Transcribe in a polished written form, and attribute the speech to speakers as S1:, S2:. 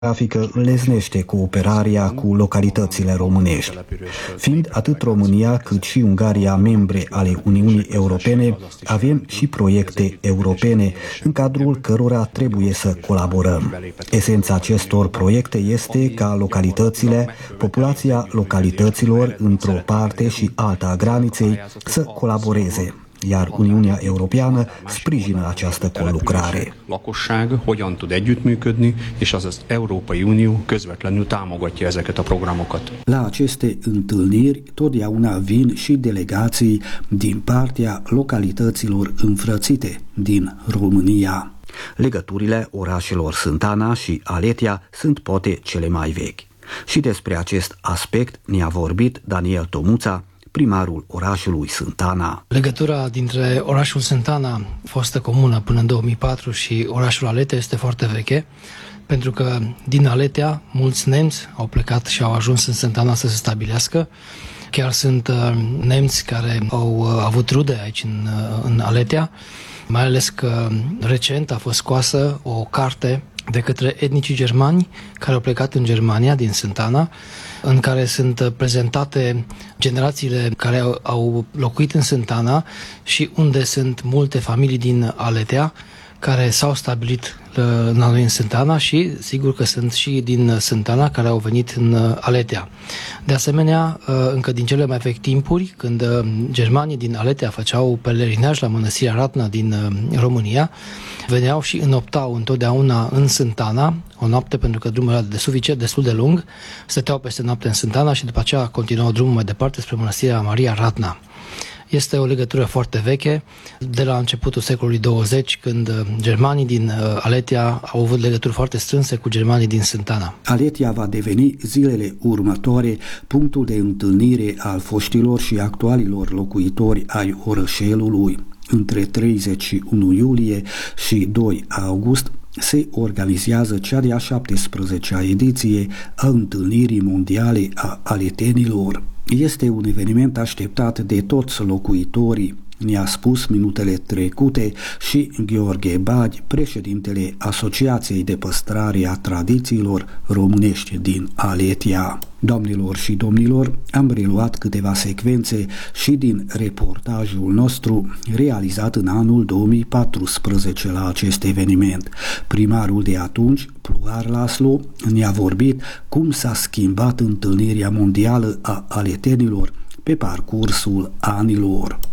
S1: geografică înlesnește cooperarea cu localitățile românești. Fiind atât România cât și Ungaria membre ale Uniunii Europene, avem și proiecte europene în cadrul cărora trebuie să colaborăm. Esența acestor proiecte este ca localitățile, populația localităților într-o parte și alta a graniței să colaboreze, iar Uniunea Europeană sprijină această conlucrare.
S2: Lakosság hogyan tud együttműködni, és az Európai Unió közvetlenül támogatja ezeket a programokat.
S1: La aceste întâlniri totdeauna vin și delegații din partea localităților înfrățite din România. Legăturile orașelor Sântana și Aletia sunt poate cele mai vechi. Și despre acest aspect ne-a vorbit Daniel Tomuța, primarul orașului Sântana.
S3: Legătura dintre orașul Sântana, fostă comună până în 2004, și orașul Aletea este foarte veche, pentru că din Aletea mulți nemți au plecat și au ajuns în Sântana să se stabilească. Chiar sunt nemți care au avut rude aici în Aletea, mai ales că recent a fost scoasă o carte de către etnicii germani care au plecat în Germania din Sântana, în care sunt prezentate generațiile care au locuit în Sântana și unde sunt multe familii din Aletea care s-au stabilit la noi în Sântana și sigur că sunt și din Sântana care au venit în Aletea. De asemenea, încă din cele mai vechi timpuri, când germanii din Aletea făceau pelerinaj la mănăstirea Ratna din România, veneau și înoptau întotdeauna în Sântana, o noapte, pentru că drumul era destul de lung, stăteau peste noapte în Sântana și după aceea continuau drumul mai departe spre mănăstirea Maria Ratna. Este o legătură foarte veche, de la începutul secolului 20, când germanii din Aletea au avut legături foarte strânse cu germanii din Sântana. Aletea va deveni zilele următoare punctul de întâlnire al foștilor și actualilor locuitori ai orășelului. Între 31 iulie și 2 august se organizează cea de-a 17-a ediție a Întâlnirii Mondiale a Aletenilor. Este un eveniment așteptat de toți locuitorii, ne-a spus minutele trecute și Gheorghe Bagi, președintele Asociației de Păstrare a Tradițiilor Românești din Aletea. Doamnelor și domnilor, am reluat câteva secvențe și din reportajul nostru realizat în anul 2014 la acest eveniment. Primarul de atunci, Pluhar Laslo, ne-a vorbit cum s-a schimbat întâlnirea mondială a aletenilor pe parcursul anilor.